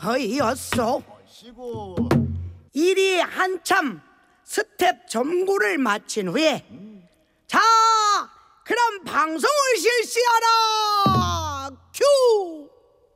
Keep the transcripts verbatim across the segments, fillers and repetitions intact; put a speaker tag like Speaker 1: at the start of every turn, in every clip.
Speaker 1: 터이었소.
Speaker 2: 시고
Speaker 1: 일이 한참 스텝 점구를 마친 후에 자, 그럼 방송을 실시하라. 큐.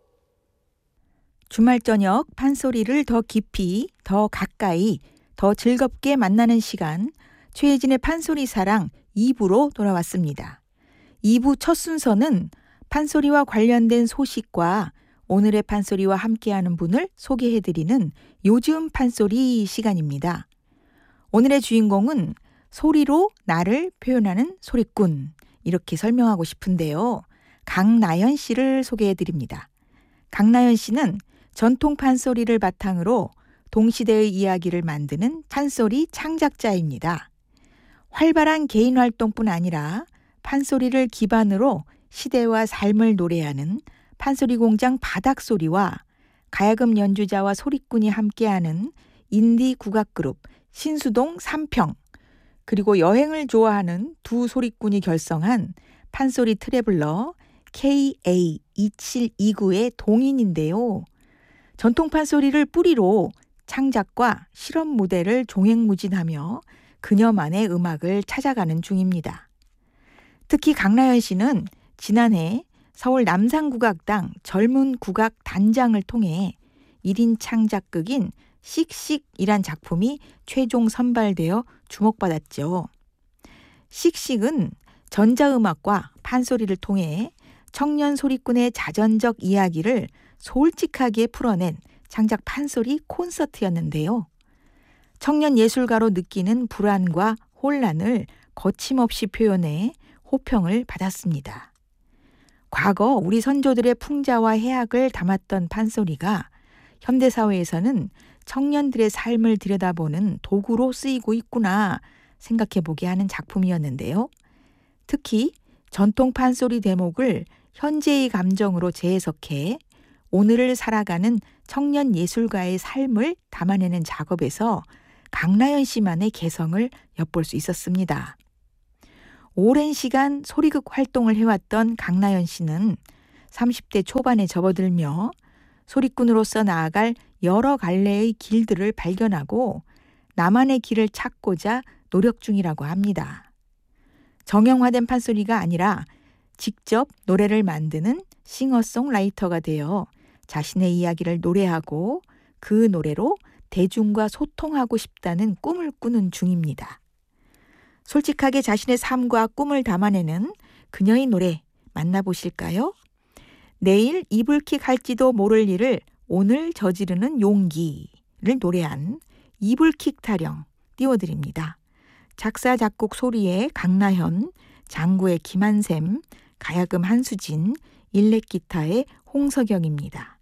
Speaker 3: 주말 저녁 판소리를 더 깊이, 더 가까이, 더 즐겁게 만나는 시간, 최혜진의 판소리 사랑 이 부로 돌아왔습니다. 이 부 첫 순서는 판소리와 관련된 소식과 오늘의 판소리와 함께하는 분을 소개해드리는 요즘 판소리 시간입니다. 오늘의 주인공은 소리로 나를 표현하는 소리꾼, 이렇게 설명하고 싶은데요. 강나연 씨를 소개해드립니다. 강나연 씨는 전통 판소리를 바탕으로 동시대의 이야기를 만드는 판소리 창작자입니다. 활발한 개인 활동뿐 아니라 판소리를 기반으로 시대와 삶을 노래하는 판소리 공장 바닥소리와 가야금 연주자와 소리꾼이 함께하는 인디 국악그룹 신수동 삼평, 그리고 여행을 좋아하는 두 소리꾼이 결성한 판소리 트래블러 케이에이 이칠이구의 동인인데요. 전통 판소리를 뿌리로 창작과 실험 무대를 종횡무진하며 그녀만의 음악을 찾아가는 중입니다. 특히 강나연 씨는 지난해 서울 남산국악당 젊은 국악 단장을 통해 일 인 창작극인 씩씩이란 작품이 최종 선발되어 주목받았죠. 씩씩은 전자음악과 판소리를 통해 청년 소리꾼의 자전적 이야기를 솔직하게 풀어낸 창작 판소리 콘서트였는데요. 청년 예술가로 느끼는 불안과 혼란을 거침없이 표현해 호평을 받았습니다. 과거 우리 선조들의 풍자와 해악을 담았던 판소리가 현대사회에서는 청년들의 삶을 들여다보는 도구로 쓰이고 있구나 생각해보게 하는 작품이었는데요. 특히 전통 판소리 대목을 현재의 감정으로 재해석해 오늘을 살아가는 청년 예술가의 삶을 담아내는 작업에서 강나연 씨만의 개성을 엿볼 수 있었습니다. 오랜 시간 소리극 활동을 해왔던 강나연 씨는 삼십 대 초반에 접어들며 소리꾼으로서 나아갈 여러 갈래의 길들을 발견하고 나만의 길을 찾고자 노력 중이라고 합니다. 정형화된 판소리가 아니라 직접 노래를 만드는 싱어송라이터가 되어 자신의 이야기를 노래하고 그 노래로 대중과 소통하고 싶다는 꿈을 꾸는 중입니다. 솔직하게 자신의 삶과 꿈을 담아내는 그녀의 노래 만나보실까요? 내일 이불킥 할지도 모를 일을 오늘 저지르는 용기를 노래한 이불킥 타령 띄워드립니다. 작사 작곡 소리의 강나현, 장구의 김한샘, 가야금 한수진, 일렉 기타의 홍석영입니다.